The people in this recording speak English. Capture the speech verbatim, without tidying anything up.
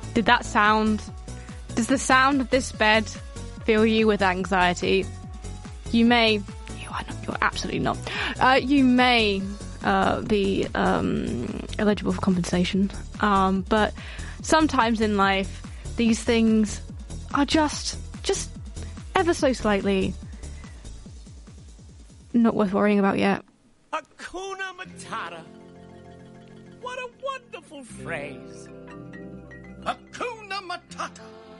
Did that sound... Does the sound of this bed fill you with anxiety? You may... You are not, you're absolutely not. Uh, you may uh, be um, eligible for compensation. Um, but sometimes in life, these things are just, just ever so slightly not worth worrying about yet. Hakuna Matata. What a wonderful phrase. Hakuna Matata.